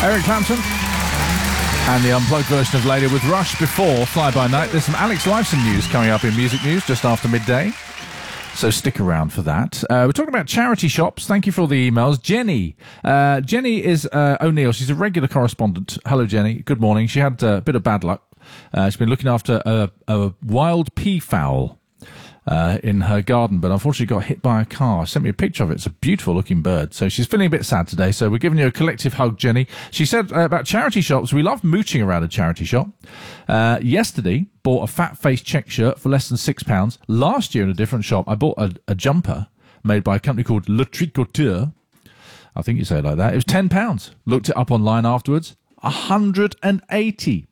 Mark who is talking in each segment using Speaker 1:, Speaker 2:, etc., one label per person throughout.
Speaker 1: Eric Clapton and the unplugged version of Later with Rush before Fly By Night. There's some Alex Lifeson news coming up in Music News just after midday, so stick around for that. We're talking about charity shops. Thank you for all the emails. Jenny is O'Neill. She's a regular correspondent. Hello, Jenny. Good morning. She had a bit of bad luck. She's been looking after a wild peafowl in her garden, but unfortunately got hit by a car. Sent me a picture of it. It's a beautiful looking bird. So she's feeling a bit sad today. So we're giving you a collective hug, Jenny. She said about charity shops, we love mooching around a charity shop. Yesterday, bought a fat-faced check shirt for less than £6. Last year in a different shop, I bought a jumper made by a company called Le Tricoteur. I think you say it like that. It was £10. Looked it up online afterwards. £180.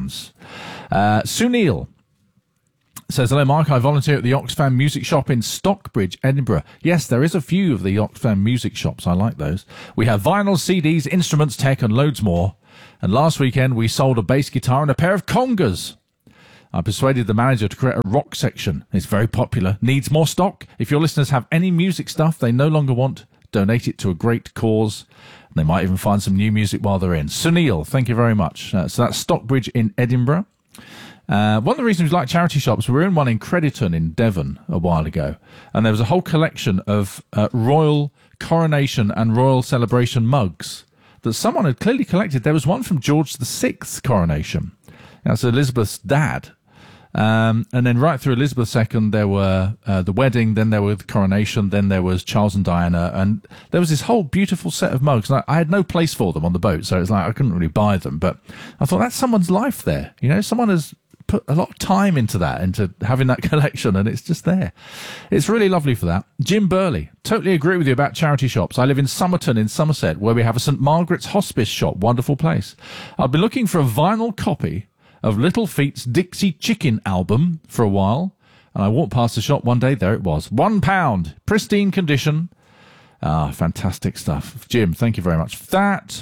Speaker 1: Sunil says, hello, Mark. I volunteer at the Oxfam Music Shop in Stockbridge, Edinburgh. Yes, there is a few of the Oxfam music shops. I like those. We have vinyl, CDs, instruments, tech, and loads more. And last weekend, we sold a bass guitar and a pair of congas. I persuaded the manager to create a rock section. It's very popular. Needs more stock. If your listeners have any music stuff they no longer want, donate it to a great cause. They might even find some new music while they're in. Sunil, thank you very much. So that's Stockbridge in Edinburgh. One of the reasons we like charity shops, we were in one in Crediton in Devon a while ago, and there was a whole collection of royal coronation and royal celebration mugs that someone had clearly collected. There was one from George VI's coronation. That's Elizabeth's dad. And then right through Elizabeth II, there were the wedding, then there was the coronation, then there was Charles and Diana, and there was this whole beautiful set of mugs. And I had no place for them on the boat, so it's like I couldn't really buy them. But I thought that's someone's life there. You know, someone has put a lot of time into that, into having that collection, and it's just there. It's really lovely for that. Jim Burley, totally agree with you about charity shops. I live in Somerton in Somerset, where we have a St Margaret's Hospice shop. Wonderful place. I've been looking for a vinyl copy of Little Feat's Dixie Chicken album for a while, and I walked past the shop one day. There it was. £1, pristine condition. Ah, fantastic stuff. Jim, thank you very much for that.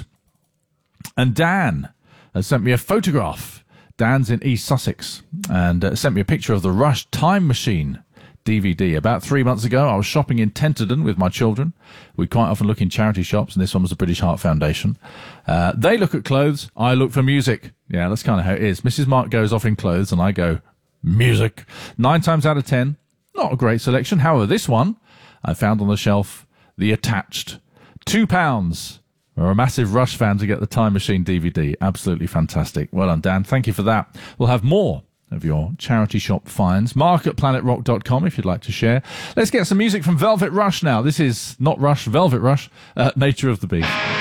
Speaker 1: And Dan has sent me a photograph. Dan's in East Sussex, and sent me a picture of the Rush Time Machine DVD. About 3 months ago, I was shopping in Tenterden with my children. We quite often look in charity shops, and this one was the British Heart Foundation. They look at clothes, I look for music. Yeah, that's kind of how it is. Mrs. Mark goes off in clothes, and I go, music. 9 times out of 10, not a great selection. However, this one, I found on the shelf, The Attached. £2. We're a massive Rush fan to get the Time Machine DVD. Absolutely fantastic. Well done, Dan. Thank you for that. We'll have more of your charity shop finds. Mark at planetrock.com if you'd like to share. Let's get some music from Velvet Rush now. This is not Rush, Velvet Rush, Nature of the Beast.